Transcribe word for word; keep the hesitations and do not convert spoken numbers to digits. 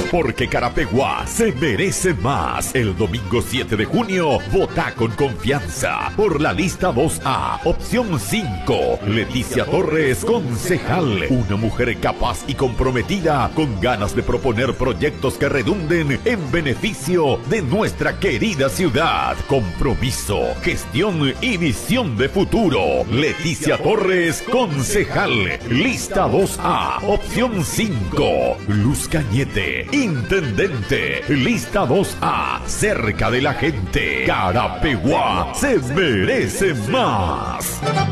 porque Carapeguá se merece más. El domingo siete de junio, vota con confianza por la lista dos A, opción cinco. Leticia Torres, concejal, una mujer capaz y comprometida, con ganas de proponer proyectos que redunden en beneficio de nuestra querida ciudad. Compromiso, gestión y visión de futuro. Leticia Torres, concejal, lista dos A, opción cinco. Luz Cañete, intendente, lista dos A, cerca de la gente. Carapeguá se merece más.